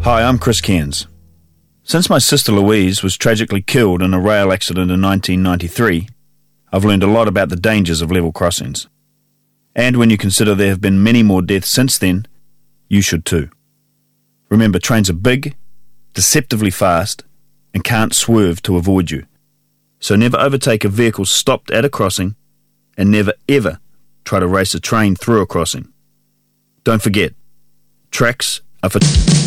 Hi, I'm Chris Cairns. Since my sister Louise was tragically killed in a rail accident in 1993, I've learned a lot about the dangers of level crossings. And when you consider there have been many more deaths since then, you should too. Remember, trains are big, deceptively fast, and can't swerve to avoid you. So never overtake a vehicle stopped at a crossing, and never ever try to race a train through a crossing. Don't forget, tracks are for